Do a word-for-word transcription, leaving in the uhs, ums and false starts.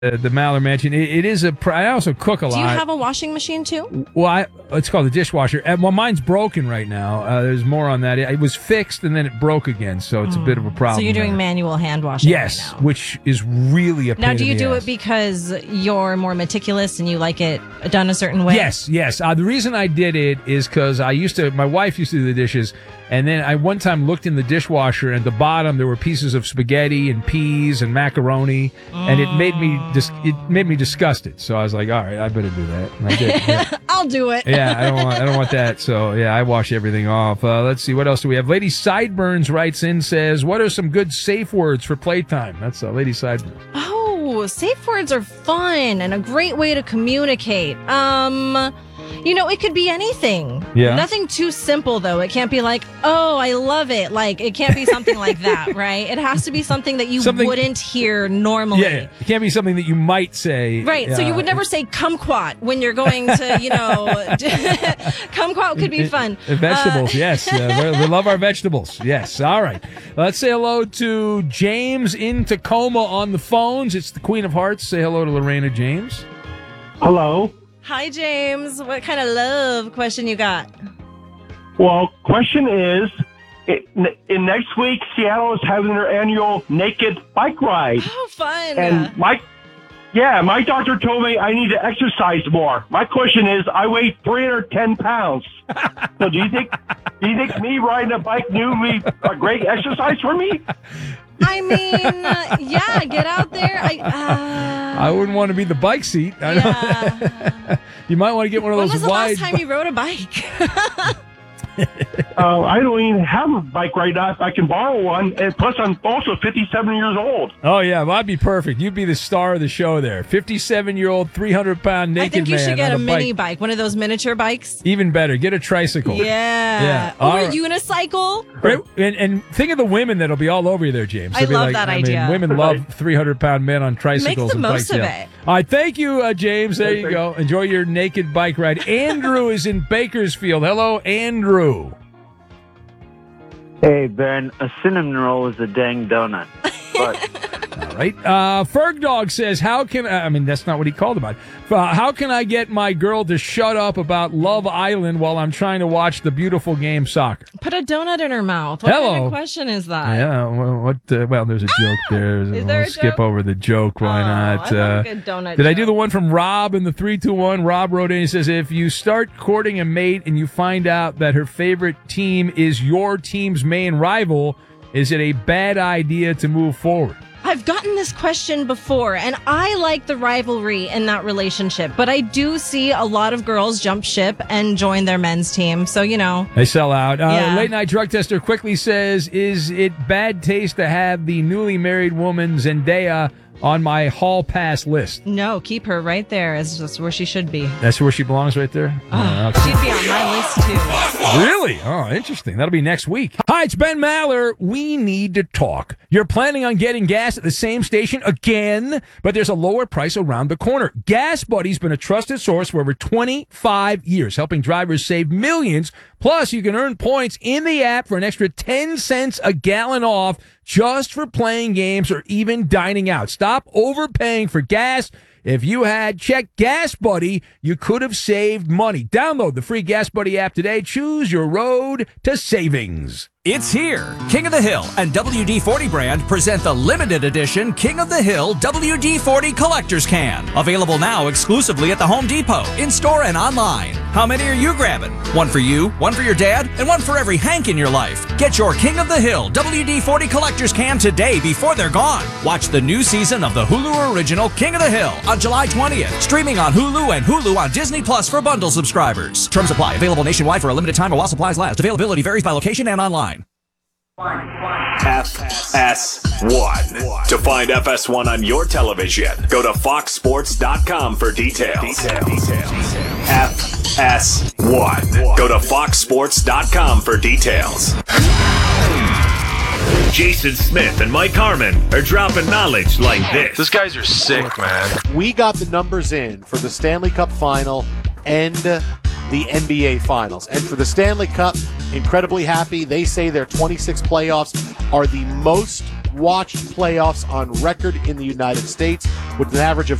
Uh, the Maller Mansion. It, it is a. Pr- I also cook a lot. Do you have a washing machine too? Well, I, it's called a dishwasher. Uh, well, mine's broken right now. Uh, there's more on that. It, it was fixed and then it broke again, so it's mm. a bit of a problem. So you're doing there. manual hand washing. Yes, right now. which is really a pain Now, do you in the do ass. it because you're more meticulous and you like it done a certain way? Yes, yes. Uh, the reason I did it is because I used to. My wife used to do the dishes. And then I one time looked in the dishwasher, and at the bottom there were pieces of spaghetti and peas and macaroni, and it made me dis- it made me disgusted. So I was like, all right, I better do that. And I did. Yeah. I'll do it. yeah, I don't want I don't want that. So yeah, I wash everything off. Uh, let's see, what else do we have? Lady Sideburns writes in, says, "What are some good safe words for playtime?" That's uh, Lady Sideburns. Oh, safe words are fun and a great way to communicate. Um. You know, it could be anything. Yeah. Nothing too simple, though. It can't be like, oh, I love it. Like, it can't be something like that, right? It has to be something that you something, wouldn't hear normally. Yeah, it can't be something that you might say. Right. Uh, so you would never say kumquat when you're going to, you know, kumquat could be fun. Uh, vegetables, uh, yes. Uh, we love our vegetables. Yes. All right. Let's say hello to James in Tacoma on the phones. It's the Queen of Hearts. Say hello to Lorena James. Hello. Hi, James. What kind of love question you got? Well, question is, in, in next week, Seattle is having their annual naked bike ride. Oh, fun. And my, yeah, my doctor told me I need to exercise more. My question is, I weigh three hundred ten pounds. So do you think, do you think me riding a bike new be a great exercise for me? I mean, uh, yeah, get out there. I uh, I wouldn't want to be the bike seat. I yeah. You might want to get one of when those was the wide. last time you rode a bike? uh, I don't even have a bike right now. If I can borrow one, and plus I'm also fifty-seven years old. Oh yeah, well, that'd be perfect. You'd be the star of the show there. fifty-seven-year-old, three hundred pound naked man. I think you man should get a, a mini bike. bike, one of those miniature bikes. Even better, get a tricycle. Yeah, yeah. Or All a right. unicycle. Right. And, and think of the women that'll be all over you there, James. I They'll be love like, that I idea. mean, women love three hundred pound men on tricycles. Make the and most bikes. of Yeah. it. All right, thank you, uh, James. There you go. Enjoy your naked bike ride. Andrew is in Bakersfield. Hello, Andrew. Hey, Ben, a cinnamon roll is a dang donut. But all right. Uh, Ferg Dog says, how can I, I mean, that's not what he called about. Uh, how can I get my girl to shut up about Love Island while I'm trying to watch the beautiful game soccer? Put a donut in her mouth. What Hello. kind of question is that? Yeah, well, what? Uh, well, there's a joke there. Is we'll there a skip joke? over the joke. Why Oh, not? I love Uh, a good donut did I joke. do the one from Rob in the three two one? Rob wrote in. He says, if you start courting a mate and you find out that her favorite team is your team's main rival, is it a bad idea to move forward? I've gotten this question before, and I like the rivalry in that relationship, but I do see a lot of girls jump ship and join their men's team. So, you know. They sell out. Uh, Yeah. Late Night Drug Tester quickly says, is it bad taste to have the newly married woman Zendaya on my hall pass list? No, keep her right there. It's just where she should be. That's where she belongs right there? Oh, Uh, okay. she'd be on my list, too. Really? Oh, interesting. That'll be next week. Hi, it's Ben Maller. We need to talk. You're planning on getting gas at the same station again, but there's a lower price around the corner. Gas Buddy's been a trusted source for over twenty-five years, helping drivers save millions. Plus, you can earn points in the app for an extra ten cents a gallon off just for playing games or even dining out. Stop overpaying for gas. If you had checked Gas Buddy, you could have saved money. Download the free Gas Buddy app today. Choose your road to savings. It's here. King of the Hill and W D forty brand present the limited edition King of the Hill W D forty Collector's Can. Available now exclusively at the Home Depot, in-store and online. How many are you grabbing? One for you, one for your dad, and one for every Hank in your life. Get your King of the Hill W D forty Collector's Can today before they're gone. Watch the new season of the Hulu original King of the Hill on July twentieth. Streaming on Hulu and Hulu on Disney Plus for bundle subscribers. Terms apply. Available nationwide for a limited time while supplies last. Availability varies by location and online. F S one. To find F S one on your television, go to fox sports dot com for details. F S one. Go to fox sports dot com for details. Jason Smith and Mike Harmon are dropping knowledge like this. These guys are sick, man. We got the numbers in for the Stanley Cup Final and the N B A Finals. And for the Stanley Cup, incredibly happy. They say their twenty-six playoffs are the most watched playoffs on record in the United States with an average of